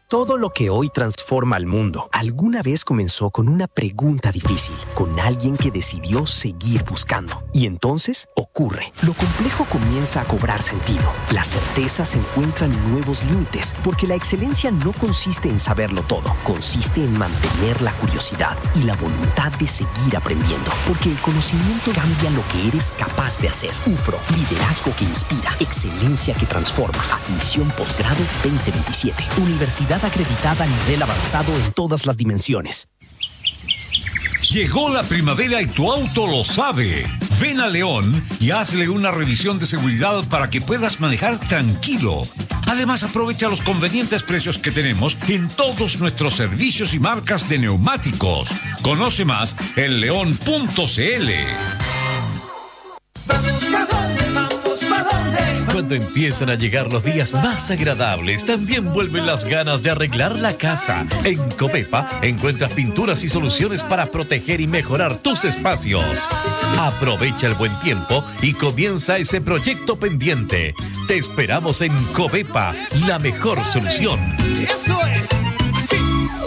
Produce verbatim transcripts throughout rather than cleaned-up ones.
Todo lo que hoy transforma al mundo, alguna vez comenzó con una pregunta difícil, con alguien que decidió seguir buscando. Y entonces ocurre. Lo complejo comienza a cobrar sentido. Las certezas encuentran nuevos límites, porque la excelencia no consiste en saberlo todo, consiste en mantener la curiosidad y la voluntad de seguir aprendiendo, porque el conocimiento cambia lo que eres capaz de hacer. U F R O, liderazgo que inspira, excelencia que transforma. Admisión posgrado veinte veintisiete. Universidad acreditada a nivel avanzado en todas las dimensiones. Llegó la primavera y tu auto lo sabe. Ven a León y hazle una revisión de seguridad para que puedas manejar tranquilo. Además, aprovecha los convenientes precios que tenemos en todos nuestros servicios y marcas de neumáticos. Conoce más en león punto c l. Cuando empiezan a llegar los días más agradables, también vuelven las ganas de arreglar la casa. En Covepa encuentras pinturas y soluciones para proteger y mejorar tus espacios. Aprovecha el buen tiempo y comienza ese proyecto pendiente. Te esperamos en Covepa, la mejor solución. ¡Eso es! ¡Sí!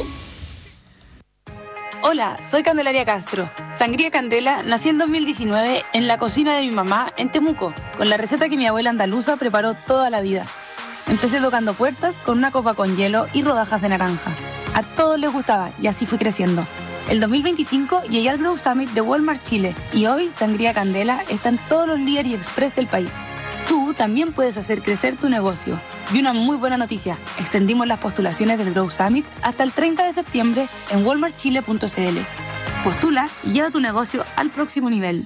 Hola, soy Candelaria Castro. Sangría Candela nació en dos mil diecinueve en la cocina de mi mamá en Temuco, con la receta que mi abuela andaluza preparó toda la vida. Empecé tocando puertas con una copa con hielo y rodajas de naranja. A todos les gustaba y así fui creciendo. El dos mil veinticinco llegué al Grow Summit de Walmart Chile y hoy Sangría Candela está en todos los líderes y express del país. Tú también puedes hacer crecer tu negocio. Y una muy buena noticia, extendimos las postulaciones del Grow Summit hasta el treinta de septiembre en walmart chile punto c l. Postula y lleva tu negocio al próximo nivel.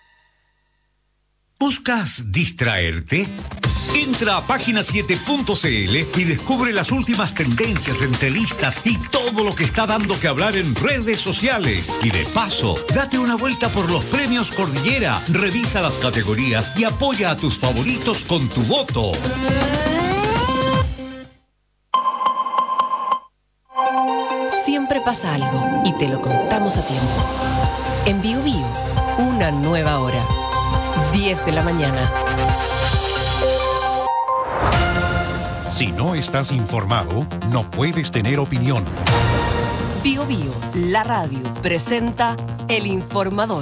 ¿Buscas distraerte? Entra a página siete punto c l y descubre las últimas tendencias, entrevistas y todo lo que está dando que hablar en redes sociales. Y de paso, date una vuelta por los premios Cordillera, revisa las categorías y apoya a tus favoritos con tu voto. Siempre pasa algo y te lo contamos a tiempo. En Bio Bio, una nueva hora. diez de la mañana. Si no estás informado, no puedes tener opinión. Bio Bio, la radio, presenta El Informador.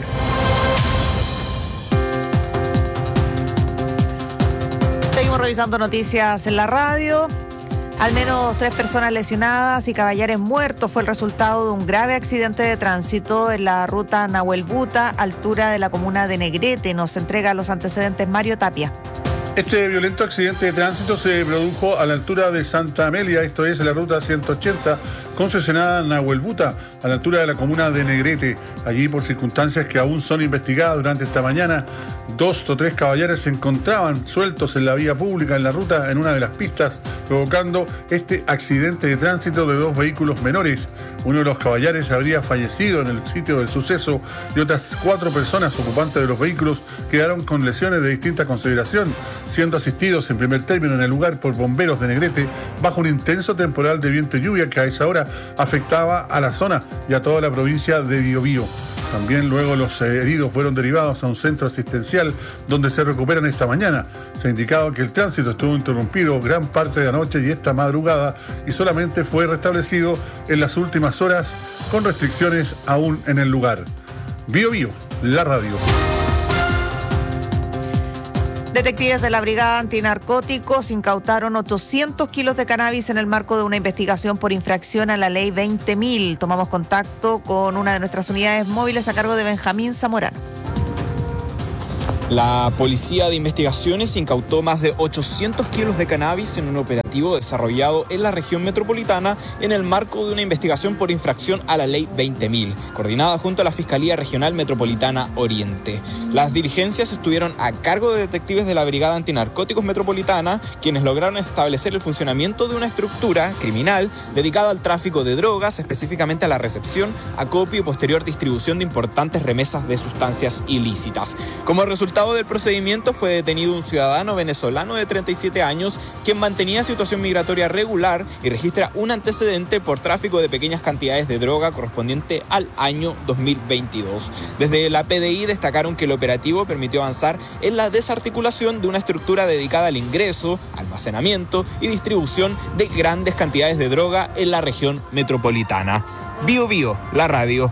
Seguimos revisando noticias en la radio. Al menos tres personas lesionadas y caballares muertos fue el resultado de un grave accidente de tránsito en la ruta Nahuel-Buta, altura de la comuna de Negrete. Nos entrega los antecedentes Mario Tapia. Este violento accidente de tránsito se produjo a la altura de Santa Amelia, esto es la ruta ciento ochenta, concesionada en Nahuel-Buta, a la altura de la comuna de Negrete. Allí, por circunstancias que aún son investigadas durante esta mañana, dos o tres caballares se encontraban sueltos en la vía pública en la ruta, en una de las pistas, provocando este accidente de tránsito de dos vehículos menores. Uno de los caballares habría fallecido en el sitio del suceso y otras cuatro personas ocupantes de los vehículos quedaron con lesiones de distinta consideración, siendo asistidos en primer término en el lugar por bomberos de Negrete bajo un intenso temporal de viento y lluvia que a esa hora afectaba a la zona y a toda la provincia de Biobío. También luego los heridos fueron derivados a un centro asistencial donde se recuperan esta mañana. Se ha indicado que el tránsito estuvo interrumpido gran parte de la noche y esta madrugada y solamente fue restablecido en las últimas horas con restricciones aún en el lugar. Biobío, la radio. Detectives de la Brigada Antinarcóticos incautaron ochocientos kilos de cannabis en el marco de una investigación por infracción a la ley veinte mil. Tomamos contacto con una de nuestras unidades móviles a cargo de Benjamín Zamorano. La Policía de Investigaciones incautó más de ochocientos kilos de cannabis en un operativo desarrollado en la región metropolitana en el marco de una investigación por infracción a la ley veinte mil, coordinada junto a la Fiscalía Regional Metropolitana Oriente. Las diligencias estuvieron a cargo de detectives de la Brigada Antinarcóticos Metropolitana, quienes lograron establecer el funcionamiento de una estructura criminal dedicada al tráfico de drogas, específicamente a la recepción, acopio y posterior distribución de importantes remesas de sustancias ilícitas. Como resultado del procedimiento fue detenido un ciudadano venezolano de treinta y siete años quien mantenía situación situación migratoria regular y registra un antecedente por tráfico de pequeñas cantidades de droga correspondiente al año dos mil veintidós. Desde la P D I destacaron que el operativo permitió avanzar en la desarticulación de una estructura dedicada al ingreso, almacenamiento y distribución de grandes cantidades de droga en la región metropolitana. Bio Bio, la radio.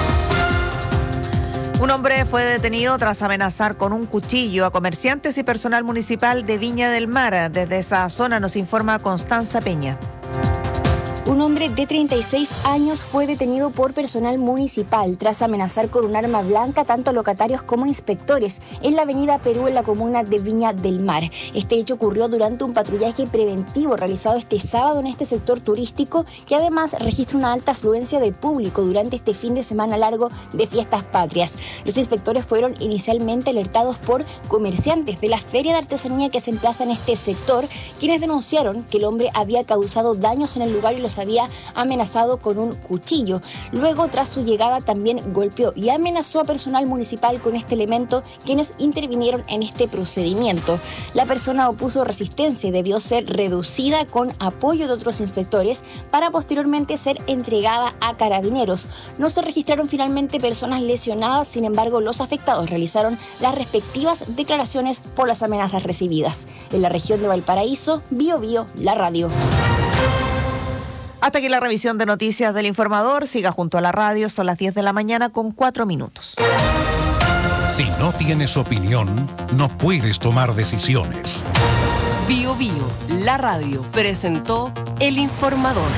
Un hombre fue detenido tras amenazar con un cuchillo a comerciantes y personal municipal de Viña del Mar. Desde esa zona nos informa Constanza Peña. Un hombre de treinta y seis años fue detenido por personal municipal tras amenazar con un arma blanca tanto a locatarios como inspectores en la avenida Perú en la comuna de Viña del Mar. Este hecho ocurrió durante un patrullaje preventivo realizado este sábado en este sector turístico, que además registra una alta afluencia de público durante este fin de semana largo de fiestas patrias. Los inspectores fueron inicialmente alertados por comerciantes de la feria de artesanía que se emplaza en este sector, quienes denunciaron que el hombre había causado daños en el lugar y los había amenazado con un cuchillo. Luego, tras su llegada, también golpeó y amenazó a personal municipal con este elemento, quienes intervinieron en este procedimiento. La persona opuso resistencia y debió ser reducida con apoyo de otros inspectores para posteriormente ser entregada a carabineros. No se registraron finalmente personas lesionadas, sin embargo, los afectados realizaron las respectivas declaraciones por las amenazas recibidas. En la región de Valparaíso, Bio Bio, la radio. Hasta aquí la revisión de noticias del Informador. Siga junto a la radio, son las diez de la mañana con cuatro minutos. Si no tienes opinión, no puedes tomar decisiones. Bio Bio, la radio, presentó El Informador.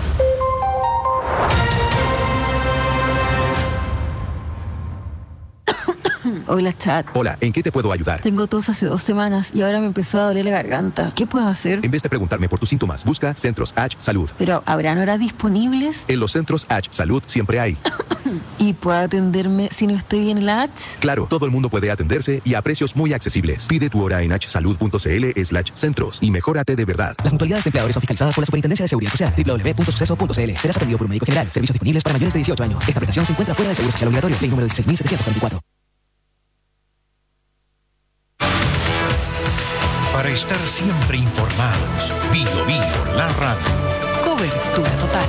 Hola, chat. Hola, ¿en qué te puedo ayudar? Tengo tos hace dos semanas y ahora me empezó a doler la garganta. ¿Qué puedo hacer? En vez de preguntarme por tus síntomas, busca Centros H Salud. Pero, ¿habrán horas disponibles? En los Centros H Salud siempre hay. ¿Y puedo atenderme si no estoy bien en la H? Claro, todo el mundo puede atenderse y a precios muy accesibles. Pide tu hora en hsalud.cl slash centros y mejórate de verdad. Las mutualidades de empleadores son fiscalizadas por la Superintendencia de Seguridad Social. doble u doble u doble u punto suceso punto c l. Serás atendido por un médico general. Servicios disponibles para mayores de dieciocho años. Esta prestación se encuentra fuera del seguro social obligatorio. Ley número dieciséis mil setecientos cuarenta y cuatro. Para estar siempre informados, Bio Bio, la radio. Cobertura total.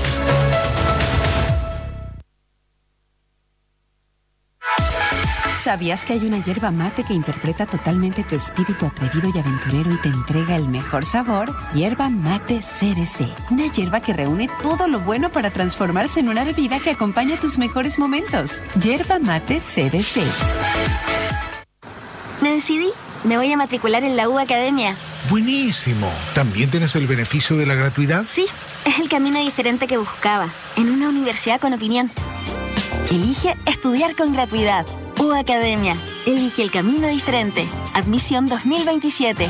¿Sabías que hay una hierba mate que interpreta totalmente tu espíritu atrevido y aventurero y te entrega el mejor sabor? Hierba mate C B C. Una hierba que reúne todo lo bueno para transformarse en una bebida que acompaña tus mejores momentos. Hierba mate C B C. Me decidí. Me voy a matricular en la U Academia. Buenísimo. ¿También tienes el beneficio de la gratuidad? Sí, es el camino diferente que buscaba. En una universidad con opinión. Elige estudiar con gratuidad. U Academia. Elige el camino diferente. Admisión dos mil veintisiete.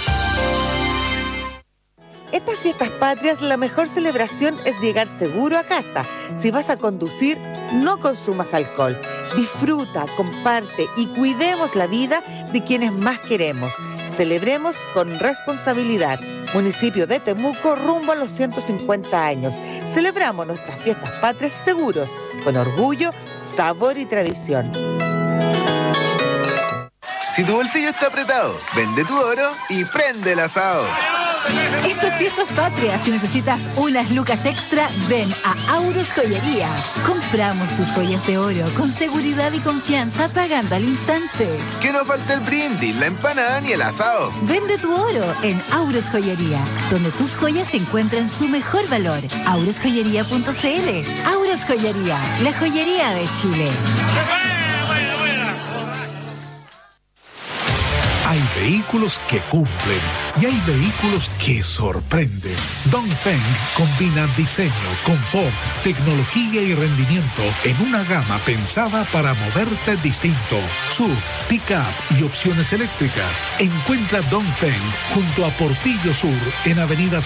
Estas fiestas patrias, la mejor celebración es llegar seguro a casa. Si vas a conducir, no consumas alcohol. Disfruta, comparte y cuidemos la vida de quienes más queremos. Celebremos con responsabilidad. Municipio de Temuco rumbo a los ciento cincuenta años. Celebramos nuestras fiestas patrias seguros, con orgullo, sabor y tradición. Si tu bolsillo está apretado, vende tu oro y prende el asado. Estas fiestas patrias, si necesitas unas lucas extra, ven a Auros Joyería. Compramos tus joyas de oro con seguridad y confianza, pagando al instante. Que no falte el brindis, la empanada ni el asado. Vende tu oro en Auros Joyería, donde tus joyas encuentran su mejor valor. auros joyería punto c l. Auros Joyería, la joyería de Chile. Hay vehículos que cumplen y hay vehículos que sorprenden. Dongfeng combina diseño, confort, tecnología y rendimiento en una gama pensada para moverte distinto. S U V, pick-up y opciones eléctricas. Encuentra Dongfeng junto a Portillo Sur en Avenida